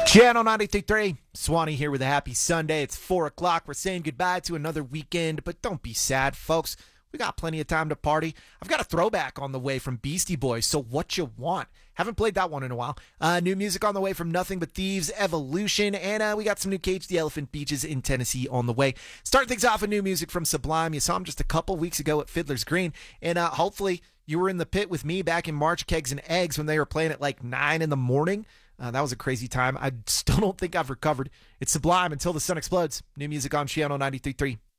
Channel 93.3, Swanee here with a happy Sunday. It's 4 o'clock. We're saying goodbye to another weekend, but don't be sad, folks. We got plenty of time to party. I've got a throwback on the way from Beastie Boys, so what you want? Haven't played that one in a while. New music on the way from Nothing But Thieves, Evolution, and we got some new Cage the Elephant Beaches in Tennessee on the way. Starting things off with new music from Sublime. You saw him just a couple weeks ago at Fiddler's Green, and hopefully you were in the pit with me back in March, Kegs and Eggs, when they were playing at like 9 in the morning. That was a crazy time. I still don't think I've recovered. It's Sublime, Until the Sun Explodes. New music on Channel 93.3.